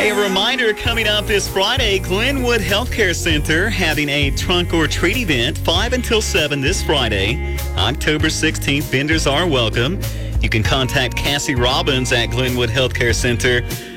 A reminder coming up this Friday, Glenwood Healthcare Center having a trunk or treat event 5 until 7 this Friday, October 16th. Vendors are welcome. You can contact Cassie Robbins at Glenwood Healthcare Center